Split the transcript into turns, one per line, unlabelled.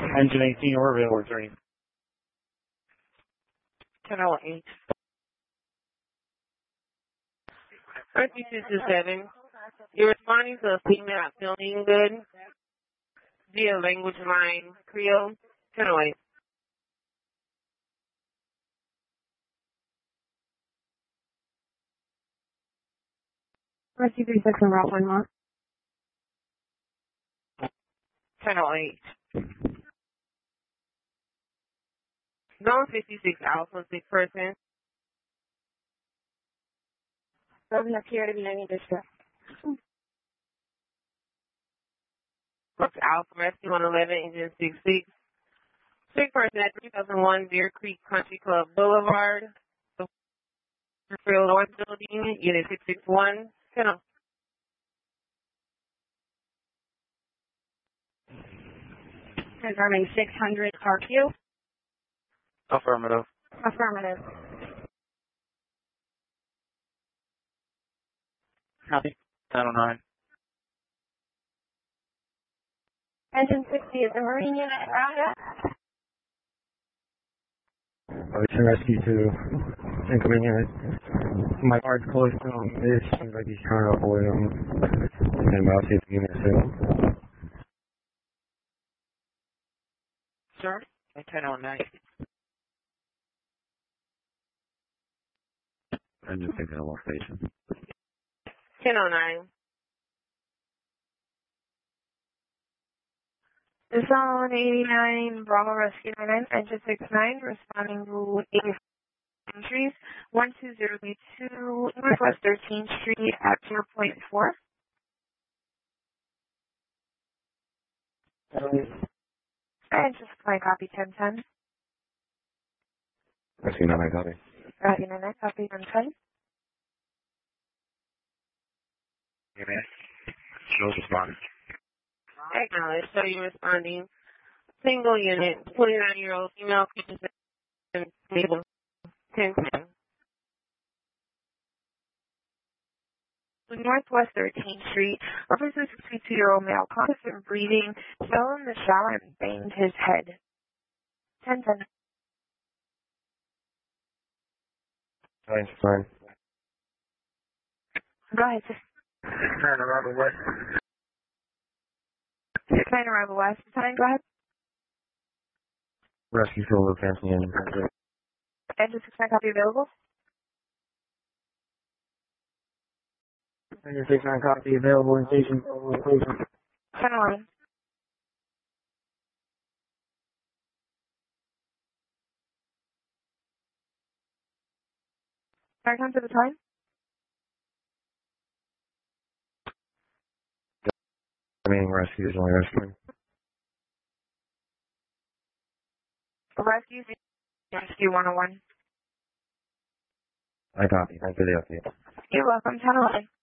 Engine 18 or available returning.
1008. Rescue 227. You're responding to a female not feeling good via language line Creole. 1008.
Rescue 36 and Route 1 Mark.
1008. Zone 56 Alpha, 6 person.
Doesn't appear to be any distress.
Alpha Rescue 111, engine 66. 6 person at 3001 Deer Creek Country Club Boulevard. Field North Building, Unit 661. 10.
Confirming 600 RQ.
Affirmative.
Affirmative.
Copy. 1009.
Engine 60 is the Marine unit. Round up.
Ocean Rescue 2. Incoming unit. My guard's close to him. It seems like he's trying to avoid him. And I'll see if the unit soon.
Sir? 1009.
I'm just thinking of what station.
1009.
Zone 89, Bravo Rescue 99, engine 69, responding to 80 entries, 12032 Northwest 13th Street at 0.4. And just my copy 1010.
Rescue 99 copy.
Rescue 99, copy 1010.
Amen. Shows responding.
Acknowledge. So you're responding. Single unit, 29-year-old female, stable, 1010.
Northwest 13th Street, Officer 62-year-old male, constant breathing, fell in the shower and banged his head. 1010.
Fine.
Go ahead, sir.
Turn around the west.
69 arrival west. Time, go ahead.
Rescue fuel canceling engine.
Engine 69 copy available.
Engine 69 copy available in station.
1011. Back on to the time.
Remaining rescue is only rescuing.
Rescue 101.
I copy. Thank you for the update.
You're welcome. 1011.